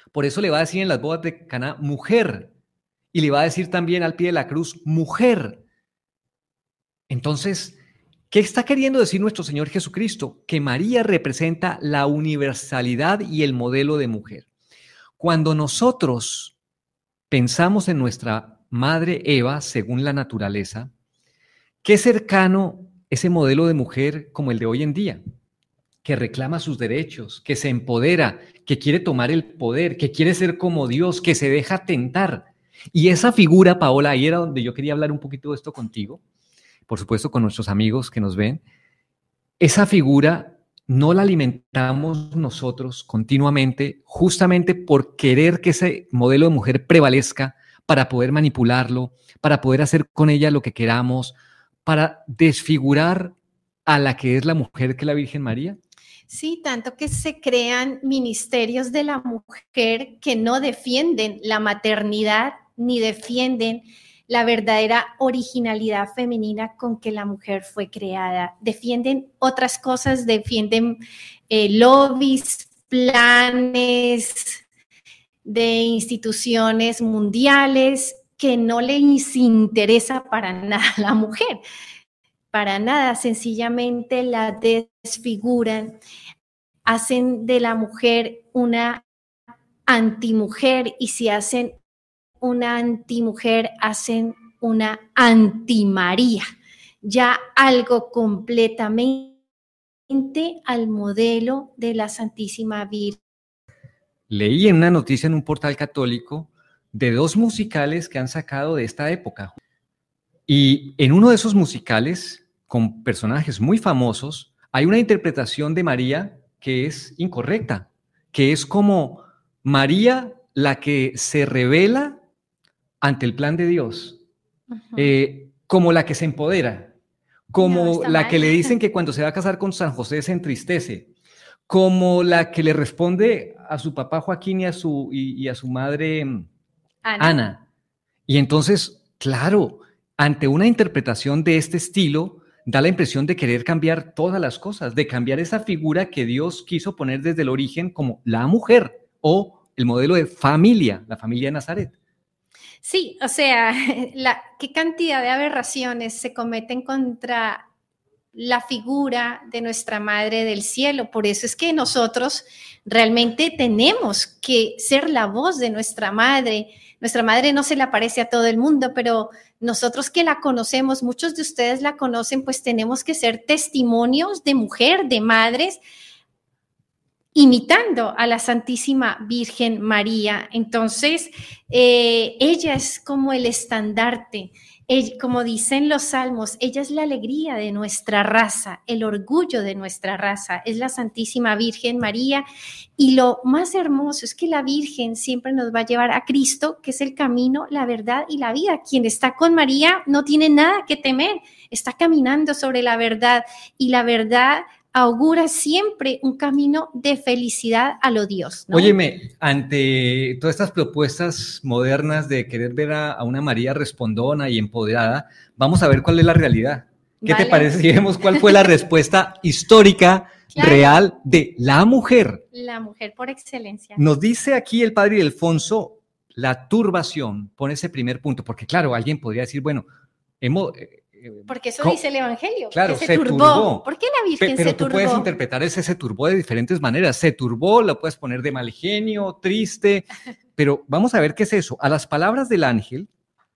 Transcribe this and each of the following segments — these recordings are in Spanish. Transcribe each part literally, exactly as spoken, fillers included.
Por eso le va a decir en las bodas de Caná, mujer. Y le va a decir también al pie de la cruz, mujer. Entonces, ¿qué está queriendo decir nuestro Señor Jesucristo? Que María representa la universalidad y el modelo de mujer. Cuando nosotros pensamos en nuestra madre Eva, según la naturaleza, qué cercano ese modelo de mujer como el de hoy en día, que reclama sus derechos, que se empodera, que quiere tomar el poder, que quiere ser como Dios, que se deja tentar. Y esa figura, Paola, ahí era donde yo quería hablar un poquito de esto contigo, por supuesto con nuestros amigos que nos ven. Esa figura no la alimentamos nosotros continuamente, justamente por querer que ese modelo de mujer prevalezca, para poder manipularlo, para poder hacer con ella lo que queramos, para desfigurar a la que es la mujer, que es la Virgen María. Sí, tanto que se crean ministerios de la mujer que no defienden la maternidad ni defienden la verdadera originalidad femenina con que la mujer fue creada. Defienden otras cosas, defienden eh, lobbies, planes de instituciones mundiales que no les interesa para nada a la mujer. Para nada, sencillamente la desfiguran, hacen de la mujer una antimujer, y si hacen una antimujer, hacen una antimaría, ya algo completamente al modelo de la Santísima Virgen. Leí en una noticia en un portal católico de dos musicales que han sacado de esta época. Y en uno de esos musicales, con personajes muy famosos, hay una interpretación de María que es incorrecta, que es como María la que se revela ante el plan de Dios, uh-huh. eh, como la que se empodera, como no, la mal. Que le dicen que cuando se va a casar con San José se entristece, como la que le responde a su papá Joaquín y a su, y, y a su madre Ana. Ana. Y entonces, claro, ante una interpretación de este estilo, da la impresión de querer cambiar todas las cosas, de cambiar esa figura que Dios quiso poner desde el origen como la mujer o el modelo de familia, la familia de Nazaret. Sí, o sea, la, qué cantidad de aberraciones se cometen contra la figura de nuestra Madre del Cielo. Por eso es que nosotros realmente tenemos que ser la voz de nuestra Madre. Nuestra Madre no se le aparece a todo el mundo, pero nosotros que la conocemos, muchos de ustedes la conocen, pues tenemos que ser testimonios de mujer, de madres, imitando a la Santísima Virgen María. Entonces, eh, ella es como el estandarte. Ella, como dicen los salmos, ella es la alegría de nuestra raza, el orgullo de nuestra raza, es la Santísima Virgen María. Y lo más hermoso es que la Virgen siempre nos va a llevar a Cristo, que es el camino, la verdad y la vida. Quien está con María no tiene nada que temer, está caminando sobre la verdad, y la verdad augura siempre un camino de felicidad a lo Dios, ¿no? Óyeme, ante todas estas propuestas modernas de querer ver a, a una María respondona y empoderada, vamos a ver cuál es la realidad. ¿Qué vale. te parece si vemos cuál fue la respuesta histórica, claro, real de la mujer? La mujer por excelencia. Nos dice aquí el padre Ildefonso, la turbación, pone ese primer punto, porque claro, alguien podría decir, bueno, hemos... Porque eso dice el Evangelio, claro, que se, se turbó. turbó. ¿Por qué la Virgen Pero se tú turbó? puedes interpretar ese se turbó de diferentes maneras. Se turbó, lo puedes poner de mal genio, triste, pero vamos a ver qué es eso. A las palabras del ángel,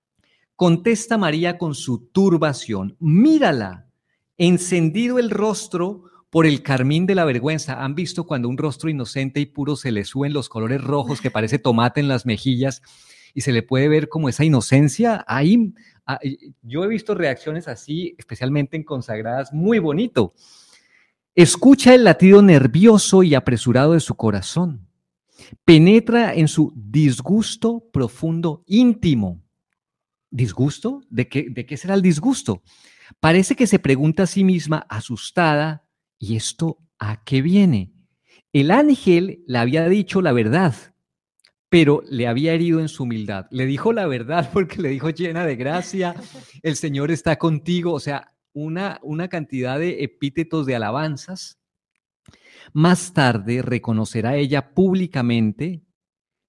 contesta María con su turbación. Mírala, encendido el rostro por el carmín de la vergüenza. ¿Han visto cuando un rostro inocente y puro se le suben los colores rojos que parece tomate en las mejillas y se le puede ver como esa inocencia? Ahí... Yo he visto reacciones así, especialmente en consagradas, muy bonito. Escucha el latido nervioso y apresurado de su corazón. Penetra en su disgusto profundo, íntimo. ¿Disgusto? ¿De qué, de qué será el disgusto? Parece que se pregunta a sí misma, asustada, ¿y esto a qué viene? El ángel le había dicho la verdad, pero le había herido en su humildad. Le dijo la verdad porque le dijo llena de gracia, el Señor está contigo, o sea, una, una cantidad de epítetos de alabanzas. Más tarde reconocerá ella públicamente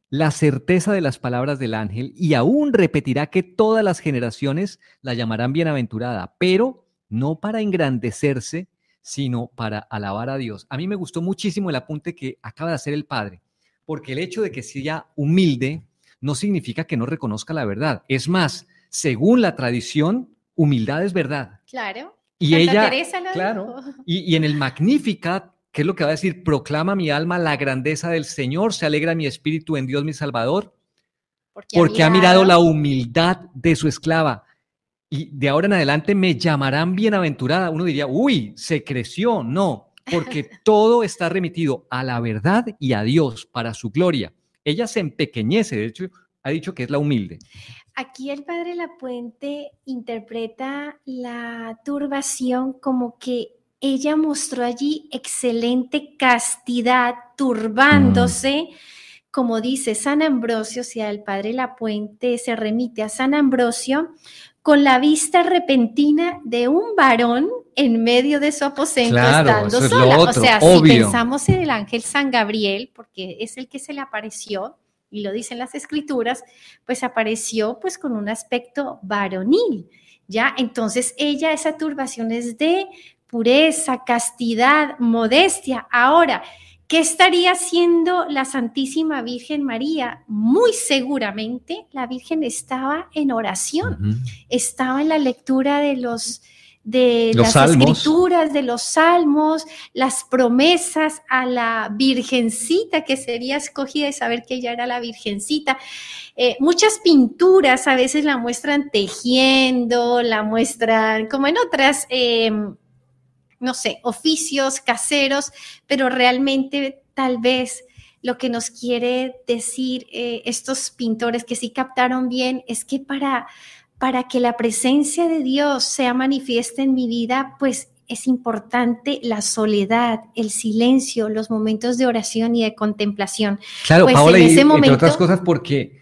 la certeza de las palabras del ángel y aún repetirá que todas las generaciones la llamarán bienaventurada, pero no para engrandecerse, sino para alabar a Dios. A mí me gustó muchísimo el apunte que acaba de hacer el padre, porque el hecho de que sea humilde no significa que no reconozca la verdad. Es más, según la tradición, humildad es verdad. Claro. Y Santa ella, Teresa lo claro, dijo. y, y en el Magnificat, ¿qué es lo que va a decir? Proclama mi alma la grandeza del Señor, se alegra mi espíritu en Dios mi Salvador, Porque, porque ha ha mirado, mirado la humildad de su esclava. Y de ahora en adelante me llamarán bienaventurada. Uno diría, uy, se creció. No, porque todo está remitido a la verdad y a Dios para su gloria. Ella se empequeñece, de hecho, ha dicho que es la humilde. Aquí el padre Lapuente interpreta la turbación como que ella mostró allí excelente castidad, turbándose, mm. como dice San Ambrosio, o sea, el padre Lapuente se remite a San Ambrosio, con la vista repentina de un varón en medio de su aposento, claro, estando eso es sola. Lo otro, o sea, obvio. Si pensamos en el ángel San Gabriel, porque es el que se le apareció, y lo dicen las escrituras, pues apareció pues con un aspecto varonil, ¿ya? Entonces ella, esa turbación es de pureza, castidad, modestia. Ahora, ¿qué estaría haciendo la Santísima Virgen María? Muy seguramente la Virgen estaba en oración, uh-huh. estaba en la lectura de los... de los las salmos. Escrituras, de los salmos, las promesas a la virgencita que sería escogida y saber que ella era la virgencita. Eh, muchas pinturas a veces la muestran tejiendo, la muestran como en otras, eh, no sé, oficios caseros, pero realmente tal vez lo que nos quiere decir eh, estos pintores que sí captaron bien es que para... para que la presencia de Dios sea manifiesta en mi vida, pues es importante la soledad, el silencio, los momentos de oración y de contemplación. Claro, pues Paola, en ese y, momento, entre otras cosas porque,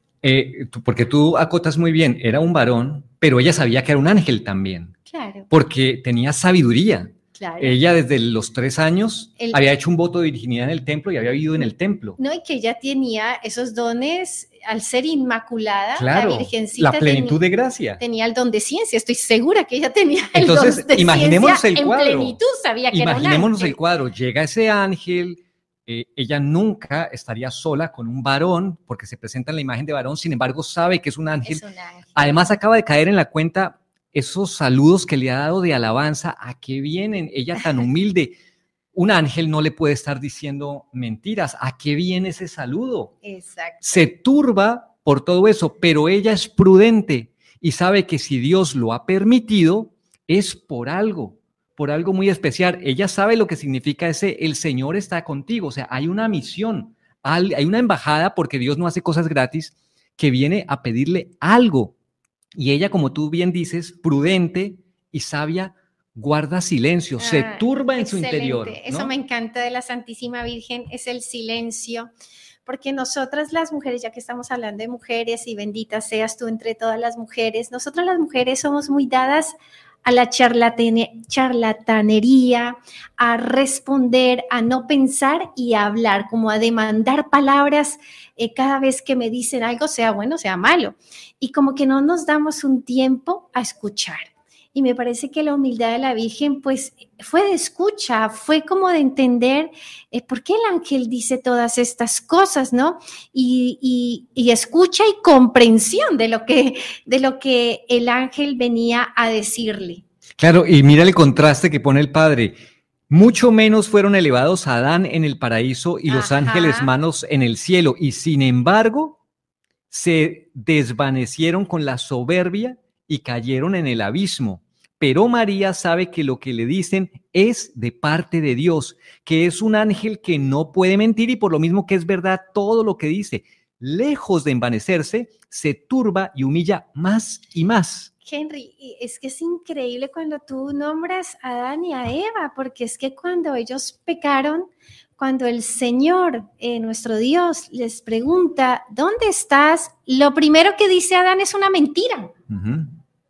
eh, tú, porque tú acotas muy bien, era un varón, pero ella sabía que era un ángel también. Claro. Porque tenía sabiduría. Claro. Ella desde los tres años el, había hecho un voto de virginidad en el templo y había vivido en el templo. No, y que ella tenía esos dones al ser inmaculada, claro, la virgencita. La plenitud tenía, de gracia. Tenía el don de ciencia, estoy segura que ella tenía el Entonces, don de imaginémonos ciencia el cuadro, en plenitud, sabía que imaginémonos era un el cuadro, llega ese ángel, eh, ella nunca estaría sola con un varón, porque se presenta en la imagen de varón, sin embargo sabe que es un ángel. Es un ángel. Además acaba de caer en la cuenta esos saludos que le ha dado de alabanza, ¿a qué vienen? Ella tan humilde, un ángel no le puede estar diciendo mentiras, ¿a qué viene ese saludo? Exacto. Se turba por todo eso, pero ella es prudente y sabe que si Dios lo ha permitido, es por algo, por algo muy especial. Ella sabe lo que significa ese, el Señor está contigo, o sea, hay una misión, hay una embajada, porque Dios no hace cosas gratis, que viene a pedirle algo. Y ella, como tú bien dices, prudente y sabia, guarda silencio, ah, se turba en excelente. Su interior, ¿no? Eso me encanta de la Santísima Virgen, es el silencio, porque nosotras las mujeres, ya que estamos hablando de mujeres y bendita seas tú entre todas las mujeres, nosotras las mujeres somos muy dadas a la charlatane, charlatanería, a responder, a no pensar y a hablar, como a demandar palabras eh, cada vez que me dicen algo, sea bueno, sea malo. Y como que no nos damos un tiempo a escuchar. Y me parece que la humildad de la Virgen, pues, fue de escucha, fue como de entender eh, por qué el ángel dice todas estas cosas, ¿no? Y, y, y escucha y comprensión de lo, que, de lo que el ángel venía a decirle. Claro, y mira el contraste que pone el padre. Mucho menos fueron elevados Adán en el paraíso y los Ajá. ángeles manos en el cielo, y sin embargo se desvanecieron con la soberbia y cayeron en el abismo. Pero María sabe que lo que le dicen es de parte de Dios, que es un ángel que no puede mentir y por lo mismo que es verdad todo lo que dice. Lejos de envanecerse, se turba y humilla más y más. Henry, es que es increíble cuando tú nombras a Adán y a Eva, porque es que cuando ellos pecaron, cuando el Señor, eh, nuestro Dios, les pregunta, ¿dónde estás? Lo primero que dice Adán es una mentira. Uh-huh.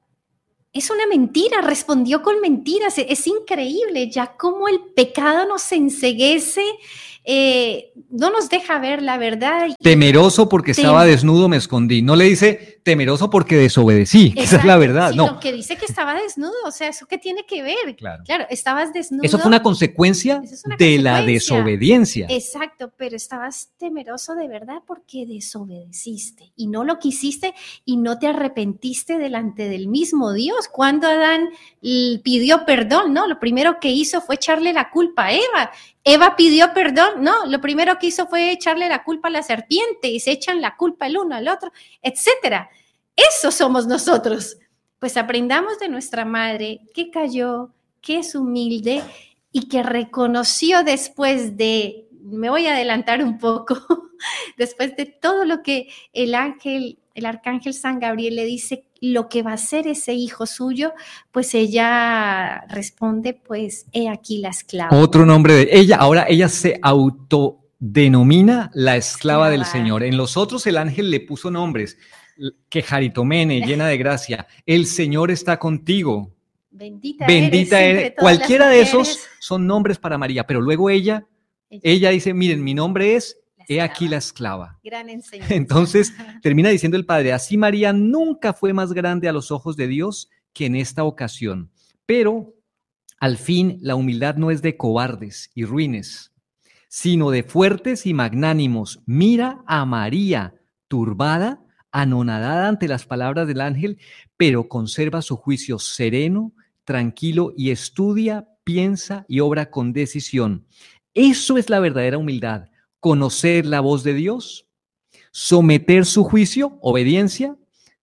Es una mentira, respondió con mentiras. Es increíble ya cómo el pecado nos enceguece eh, no nos deja ver la verdad. Temeroso porque Tem estaba desnudo me escondí. No le dice temeroso porque desobedecí, que esa es la verdad. Sino no. que dice que estaba desnudo, o sea, ¿eso qué tiene que ver? Claro, claro estabas desnudo. Eso fue una consecuencia es una de consecuencia. la desobediencia. Exacto, pero estabas temeroso de verdad porque desobedeciste y no lo quisiste y no te arrepentiste delante del mismo Dios. Cuando Adán pidió perdón, ¿no? Lo primero que hizo fue echarle la culpa a Eva. Eva pidió perdón, no, lo primero que hizo fue echarle la culpa a la serpiente y se echan la culpa el uno al otro, etcétera. Eso somos nosotros. Pues aprendamos de nuestra madre que cayó, que es humilde y que reconoció después de, me voy a adelantar un poco, después de todo lo que el ángel, el arcángel San Gabriel le dice, lo que va a ser ese hijo suyo, pues ella responde, pues, he aquí la esclava. Otro nombre de ella, ahora ella se autodenomina la esclava, esclava del Señor. En los otros el ángel le puso nombres, que Jaritomene, llena de gracia, el Señor está contigo. Bendita, Bendita eres, eres. Cualquiera de esos son nombres para María, pero luego ella, ella, ella dice, miren, mi nombre es, he aquí la esclava. Gran enseñanza. Entonces termina diciendo el Padre, así María nunca fue más grande a los ojos de Dios que en esta ocasión. Pero al fin la humildad no es de cobardes y ruines, sino de fuertes y magnánimos. Mira a María, turbada, anonadada ante las palabras del ángel, pero conserva su juicio sereno, tranquilo y estudia, piensa y obra con decisión. Eso es la verdadera humildad, conocer la voz de Dios, someter su juicio, obediencia,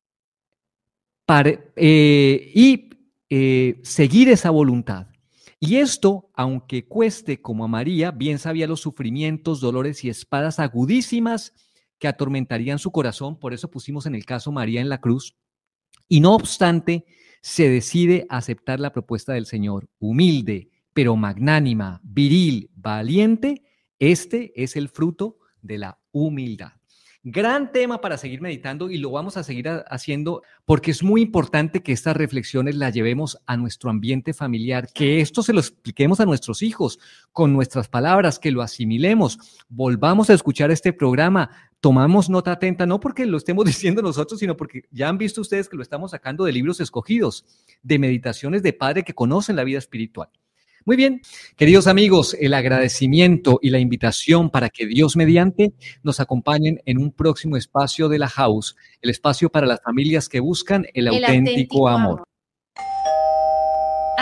para, eh, y eh, seguir esa voluntad. Y esto, aunque cueste como a María, bien sabía los sufrimientos, dolores y espadas agudísimas que atormentarían su corazón, por eso pusimos en el caso María en la cruz, y no obstante, se decide a aceptar la propuesta del Señor, humilde, pero magnánima, viril, valiente. Este es el fruto de la humildad. Gran tema para seguir meditando y lo vamos a seguir haciendo porque es muy importante que estas reflexiones las llevemos a nuestro ambiente familiar, que esto se lo expliquemos a nuestros hijos con nuestras palabras, que lo asimilemos, volvamos a escuchar este programa, tomamos nota atenta, no porque lo estemos diciendo nosotros, sino porque ya han visto ustedes que lo estamos sacando de libros escogidos, de meditaciones de padre que conocen la vida espiritual. Muy bien, queridos amigos, el agradecimiento y la invitación para que Dios mediante nos acompañen en un próximo espacio de la House, el espacio para las familias que buscan el, el auténtico, auténtico amor. amor.